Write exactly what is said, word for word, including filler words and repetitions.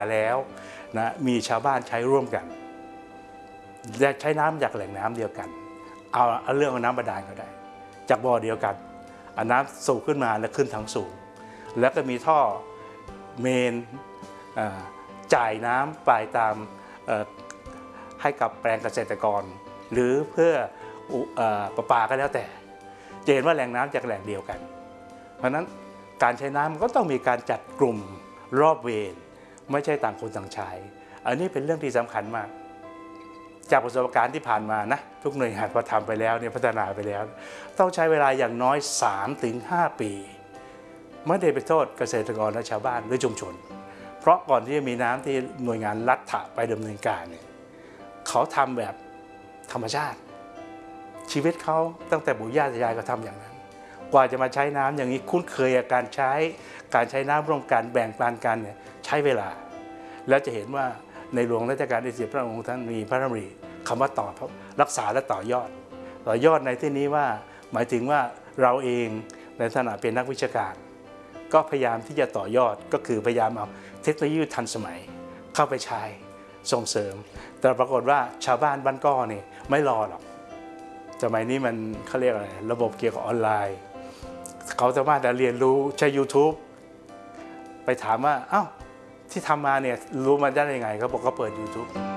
แล้วนะมีชาวบ้านใช้ร่วมกันและใช้น้ำจากแหล่งน้ำเดียวกันเอาเอาเรื่องของน้ำบาดาลก็ได้จากบ่อเดียวกันเอาน้ำสูบขึ้นมาแล้วขึ้นถังสูงแล้วก็มีท่อเมนจ่ายน้ำไปตามให้กับแปลงเกษตรกรหรือเพื่อประปาก็แล้วแต่จะเห็นว่าแหล่งน้ำจากแหล่งเดียวกันเพราะฉะนั้นการใช้น้ำก็ต้องมีการจัดกลุ่มรอบเวรไม่ใช่ต่างคนต่างใช้อันนี้เป็นเรื่องที่สำคัญมากจากประสบการณ์ที่ผ่านมานะทุกหน่วยงานพอทำไปแล้วเนี่ยพัฒนาไปแล้วต้องใช้เวลาอย่างน้อย สามถึงห้า ปีไม่ได้ไปโทษเกษตรกรและชาวบ้านหรือชุมชนเพราะก่อนที่จะมีน้ำที่หน่วยงานรัฐไปดำเนินการเนี่ยเขาทำแบบธรรมชาติชีวิตเขาตั้งแต่ปู่ย่าตายายก็ทำอย่างนั้นกว่าจะมาใช้น้ำอย่างนี้คุ้นเคยกับการใช้การใช้น้ำร่วมกันแบ่งปันกันเนี่ยใช้เวลาแล้วจะเห็นว่าในหลวงรัชกาลที่สิบพระองค์ท่านมีพระดำริคำว่าต่อรักษาและต่อยอดต่อยอดในที่นี้ว่าหมายถึงว่าเราเองในฐานะเป็นนักวิชาการก็พยายามที่จะต่อยอดก็คือพยายามเอาเทคโนโลยีทันสมัยเข้าไปใช้ส่งเสริมแต่ปรากฏว่าชาวบ้านบ้านก้อนี่ไม่รอหรอกสมัยนี้มันเขาเรียกอะไรระบบเกี่ยวกับออนไลน์เขาสามารถจะเรียนรู้ใช้ ยูทูบ ไปถามว่าเอ้าที่ทำมาเนี่ยรู้มาได้ยังไงเขาบอกเขาเปิด ยูทูบ